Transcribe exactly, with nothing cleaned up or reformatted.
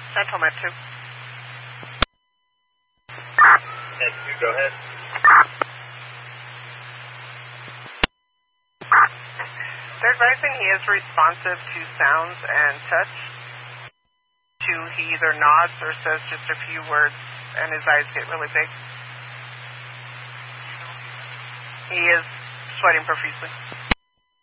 Central Med two. Med two, go ahead. They're advising he is responsive to sounds and touch. To he either nods or says just a few words, and his eyes get really big. He is sweating profusely.